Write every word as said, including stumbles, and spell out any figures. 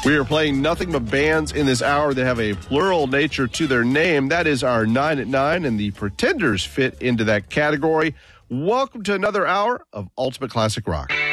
We are playing nothing but bands in this hour that have a plural nature to their name. That is our nine at nine, and the Pretenders fit into that category. Welcome to another hour of Ultimate Classic Rock.